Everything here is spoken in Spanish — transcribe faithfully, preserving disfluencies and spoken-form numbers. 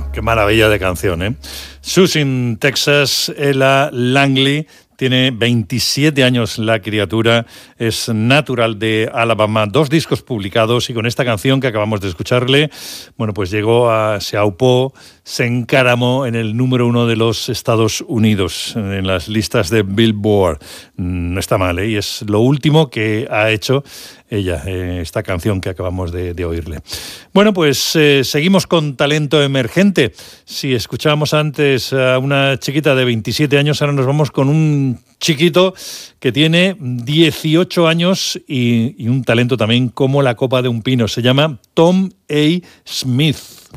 Qué maravilla de canción, ¿eh? Susan, Texas, Ella Langley. Tiene veintisiete años la criatura, es natural de Alabama, dos discos publicados y con esta canción que acabamos de escucharle, bueno, pues llegó a, se aupó, se encaramó en el número uno de los Estados Unidos, en las listas de Billboard. No está mal, ¿eh? Y es lo último que ha hecho ella, eh, esta canción que acabamos de, de oírle. Bueno, pues eh, seguimos con talento emergente. Si escuchábamos antes a una chiquita de veintisiete años, ahora nos vamos con un chiquito que tiene dieciocho años y, y un talento también como la copa de un pino. Se llama Tom A. Smith.